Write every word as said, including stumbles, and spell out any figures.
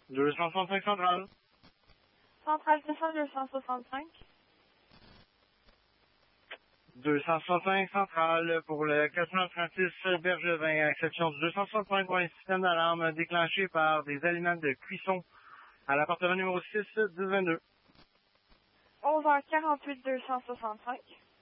deux cent soixante-cinq centrale. Centrale Stéphane deux cent soixante-cinq. deux cent soixante-cinq centrale pour le quatre cent trente-six Bergevin, exception du deux cent soixante-cinq pour un système d'alarme déclenché par des aliments de cuisson à l'appartement numéro six dix vingt-deux. onze heures quarante-huit deux cent soixante-cinq.